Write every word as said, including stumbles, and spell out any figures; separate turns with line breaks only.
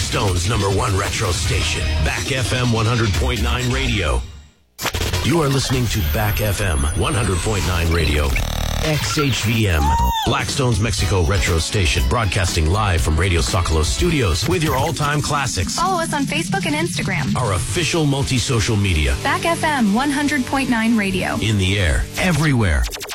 Blackstone's number one retro station, Back F M one hundred point nine Radio. You are listening to Back F M one hundred point nine Radio. X H V M, Blackstone's Mexico retro station, broadcasting live from Radio Socolos Studios with your all-time classics.
Follow us on Facebook and Instagram.
Our official multi-social media.
Back F M one hundred point nine Radio.
In the air, everywhere.